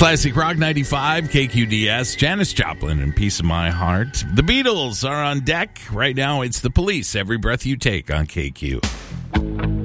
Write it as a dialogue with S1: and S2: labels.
S1: Classic Rock 95, KQDS, Janis Joplin, and Piece of My Heart. The Beatles are on deck. Right now, it's The Police, Every Breath You Take on KQ.